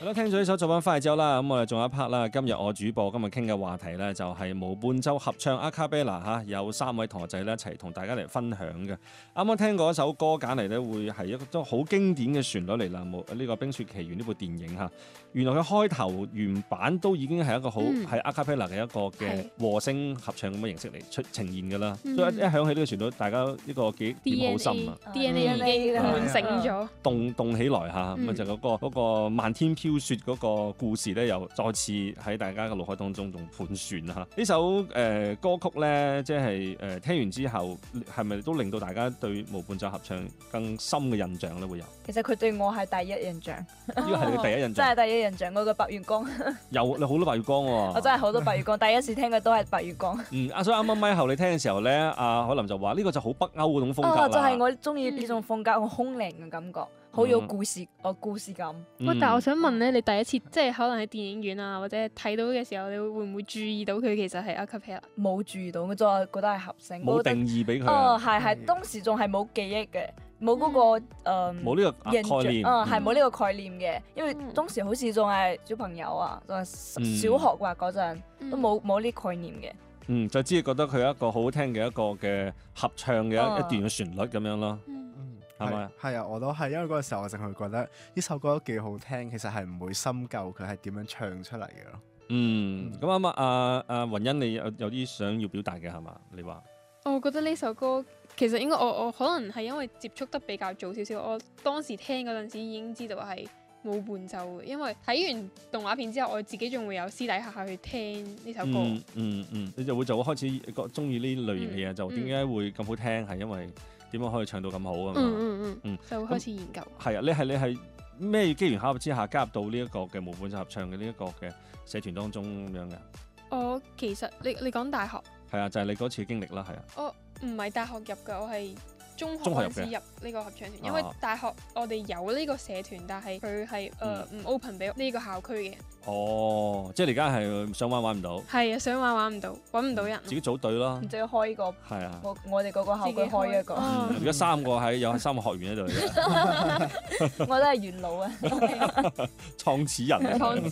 好，聽咗呢首作品翻嚟之後啦，咁我哋仲有一 part 啦。今日我主播今日傾嘅話題咧，就係無伴奏合唱 a cappella 嚇，有3位同學仔咧一齊同大家嚟分享嘅。啱啱聽過一首歌揀嚟咧，會係一個都好經典嘅旋律嚟啦。呢個《冰雪奇緣》呢部電影嚇，原來佢開頭原版都已經係一個好係 a cappella 嘅一個嘅和聲合唱咁嘅形式嚟呈現㗎啦。所以一響起呢個旋律，大家呢個記憶點好深啊 DNA 已經喚醒咗， 動起來嚇，咁就嗰個漫天飄雪嗰個故事咧，又再次喺大家嘅腦海當中仲盤旋嚇。呢首歌曲咧，即係聽完之後，係咪都令到大家對無伴奏合唱更深嘅印象咧？會有？ 其實佢對我係第一印象， 呢個係你嘅第一印象， 真係第一印象。嗰個白月光， 有你好多白月光喎。 我真係好多白月光，第一次聽嘅都係白月光。 所以啱啱咪後你聽嘅時候咧，阿海林就話呢個就好北歐嗰種風格啦。 就係我中意呢種風格，好空靈嘅感覺。好有故事感。 但係我想問咧，你第一次即係可能喺電影院啊，或者睇到嘅時候，你會唔會注意到佢其實係 a cappella？ 冇注意到，我就覺得係合聲。 冇定義俾佢。 係當時仲係冇記憶嘅，冇嗰個冇呢個概念。 係冇呢個概念嘅，因為當時好似仲係小朋友啊，仲係小學話嗰陣，都冇呢概念嘅。 就只係覺得佢係一個好好聽嘅一個嘅合唱嘅一段嘅旋律咁樣咯。係咪？ 係啊，我都係，因為嗰個時候我淨係覺得呢首歌都幾好聽，其實係唔會深究佢係點樣唱出嚟嘅咯。 咁啱阿雲欣，你有啲想要表達嘅係嘛？你話？ 我覺得呢首歌其實應該我可能係因為接觸得比較早少少，我當時聽嗰陣時已經知道係冇伴奏嘅，因為睇完動畫片之後，我自己仲會有私底下去聽呢首歌。 你就會開始中意呢類型嘅嘢，就點解會咁好聽？係因為點樣可以唱到咁好啊嘛？ 就會開始研究。 係啊，你係咩機緣巧合之下加入到呢一個嘅無伴奏合唱嘅呢一個嘅社團當中咁樣嘅？ 我其實你講大學係啊，就係你嗰次經歷啦，係啊。 我唔係大學入嘅，我係中學開始入呢個合唱團，因為大學我哋有呢個社團，但係佢係唔 open 俾呢個校區嘅。 即係你而家係想玩唔到。 係啊，想玩唔到，揾唔到人。 自己組隊咯。 唔知開個係啊， 我哋嗰個校區開一個。 而家3個有3個學員喺度嘅。 我都係元老啊。 創始人。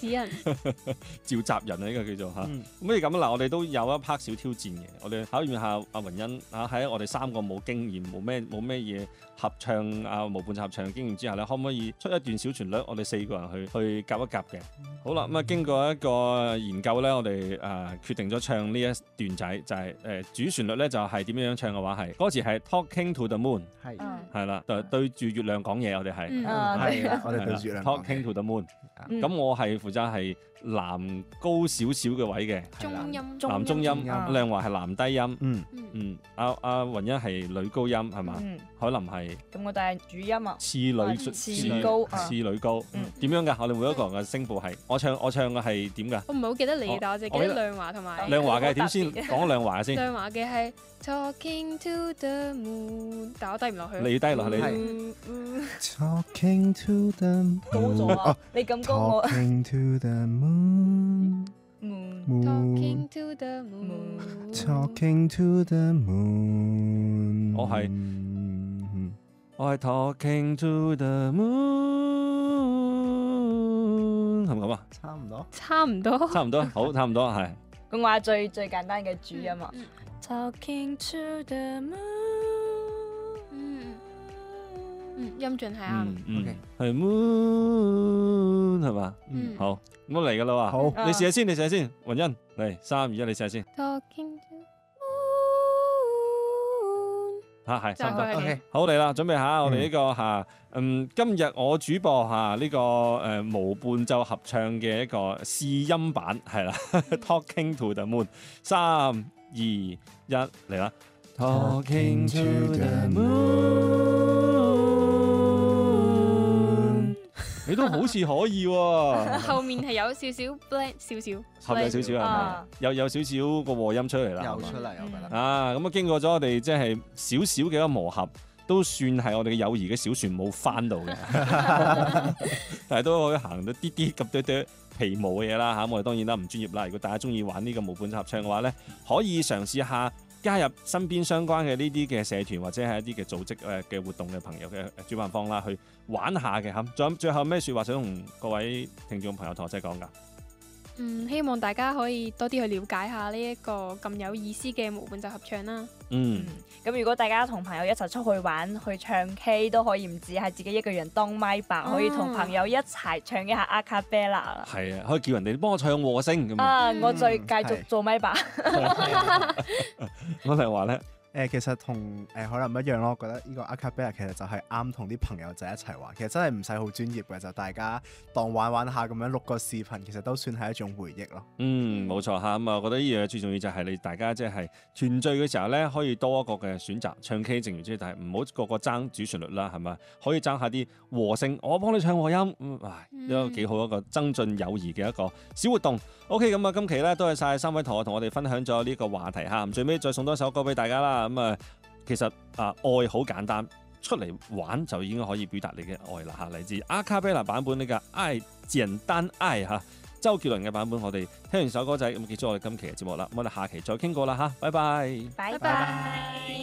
召集人啊，呢個叫做嚇。咁不如咁嗱，我哋都有一 part 小挑戰嘅，我哋考驗下阿雲欣嚇，喺我哋3個冇經驗、冇咩嘢合唱無伴奏合唱嘅經驗之下咧，可唔可以出一段小旋律？我哋4個人去夾一夾嘅。好啦，咁經過一個研究咧，我哋決定咗唱呢一段仔，就係主旋律咧就係點樣唱嘅話係歌詞係 Talking to the Moon， 係啦，對住月亮講嘢，我哋係我哋對住月亮 Talking to the Moon。咁我係負責係男高少少嘅位嘅，男中音，亮華係男低音，阿雲欣係女高音係嘛？海林係咁我哋係主音啊， 次女高，點樣㗎？我哋每一個人嘅聲部係我唱嘅係點㗎？ 我唔係好記得你，但我淨係記得亮華同埋亮華嘅點先？講亮華嘅先。 亮華嘅係 Talking to the Moon，但我低唔落去。 你要低落去， 你 Talking to the Moon， 高咗啊！你咁高我。 Talking to the Moon， Talking to the Moon， Talking to the Moon。 我係 Talking to the Moon， 係咪咁啊？ 差唔多， 好，差唔多係。 咁我係最簡單嘅主音啊。Talking to the Moon， 音準係啱。 係 Moon 係嘛？好，咁我嚟㗎啦喎。 好， 你試下先，雲欣嚟3、2、1，你試下先。係差唔多。好嚟啦，準備下我哋呢個今日我主播呢個無伴奏合唱嘅一個試音版係啦。Talking to the Moon， 3、2、1嚟啦。Talking to the Moon， 你都好似可以喎。 後面係有少少 blend， 後面有少少係咪？有少少個和音出嚟啦。 有出嚟，我覺得。 咁啊，經過咗我哋即係少少嘅一個磨合，都算係我哋嘅友誼嘅小船冇翻到嘅，但係都可以行到啲咁多皮毛嘅嘢啦嚇。我哋當然啦唔專業啦。如果大家中意玩呢個無伴奏合唱嘅話咧，可以嘗試下加入身邊相關嘅呢啲嘅社團或者係一啲嘅組織嘅活動嘅朋友嘅主辦方啦，去玩下嘅嚇。仲有最後咩説話想同各位聽眾朋友同學仔講㗎？ 希望大家可以多啲去了解下呢一個咁有意思嘅無伴奏合唱啦。 咁如果大家同朋友一齊出去玩，去唱 K 都可以唔止係自己一個人當咪霸，可以同朋友一齊唱一下阿卡貝拉啦。 係啊，可以叫人哋幫我唱和聲咁我再繼續做咪霸。 我哋話咧。 其實同可能唔一樣咯，我覺得呢個 Acapella 其實就係啱同啲朋友仔一齊玩，其實真係唔使好專業嘅，就大家當玩玩下咁樣錄個視頻，其實都算係一種回憶咯。 冇錯嚇，咁啊，我覺得呢樣嘢最重要就係你大家即係團聚嘅時候咧，可以多一個嘅選擇。唱 K 正如之，但係唔好個個爭主旋律啦，係咪？可以爭下啲和聲，我幫你唱和音，呢個幾好一個增進友誼嘅一個小活動。OK， 咁啊，今期咧多謝晒3位同學同我哋分享咗呢個話題嚇，最尾再送多首歌俾大家啦。其實愛好簡單，出嚟玩就已經可以表達你嘅愛啦嚇。嚟自阿卡貝拉版本呢個《愛簡單愛》嚇，周杰倫嘅版本。我哋聽完首歌仔咁結束我哋今期嘅節目啦，我哋下期再傾過啦嚇，拜拜。 拜拜。